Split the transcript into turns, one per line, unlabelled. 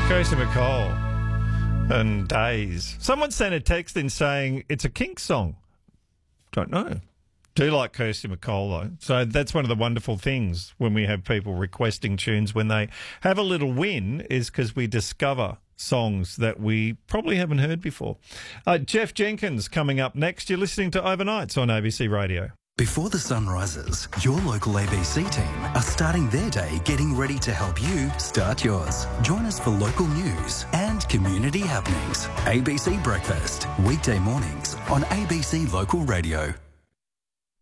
Kirsty McCall and Days. Someone sent a text in saying it's a Kinks song. Don't know. Do like Kirsty McCall, though. So that's one of the wonderful things when we have people requesting tunes when they have a little win is because we discover songs that we probably haven't heard before. Jeff Jenkins coming up next. You're listening to Overnights on ABC Radio.
Before the sun rises, your local ABC team are starting their day getting ready to help you start yours. Join us for local news and community happenings. ABC Breakfast, weekday mornings on ABC Local Radio.